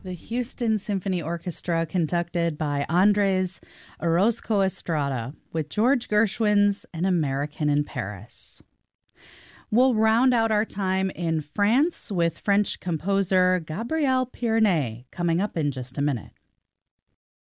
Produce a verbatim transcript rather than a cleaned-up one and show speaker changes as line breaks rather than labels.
The Houston Symphony Orchestra, conducted by Andres Orozco Estrada, with George Gershwin's An American in Paris. We'll round out our time in France with French composer Gabriel Pierné, coming up in just a minute.